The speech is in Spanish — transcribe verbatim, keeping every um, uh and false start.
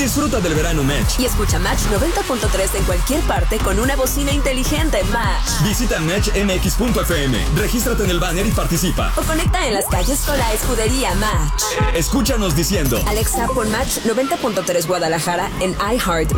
Disfruta del verano Match. Y escucha Match noventa punto tres en cualquier parte con una bocina inteligente Match. Visita match m x punto f m, regístrate en el banner y participa. O conecta en las calles con la escudería Match. Escúchanos diciendo: Alexa, pon Match noventa punto tres Guadalajara en iHeart